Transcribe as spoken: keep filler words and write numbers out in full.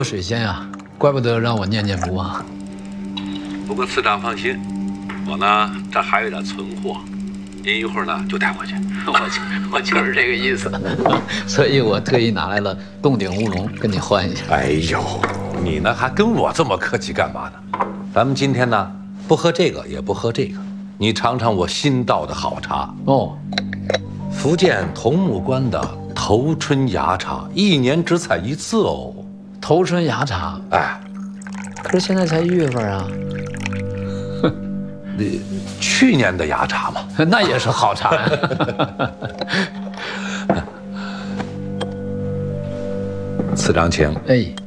水仙呀，怪不得让我念念不忘。 不过次长放心，我呢这还有点存货，您一会儿呢就带回去。 我我就是这个意思，所以我特意拿来了洞顶乌龙跟你换一下。 哎呦，你呢还跟我这么客气干嘛呢？咱们今天呢不喝这个也不喝这个，你尝尝我新倒的好茶哦。 福建桐木关的头春芽茶，一年只采一次哦。 头春芽茶， 哎， 可是现在才一月份啊。 你去年的芽茶嘛， 那也是好茶呀。 次长请。 哎。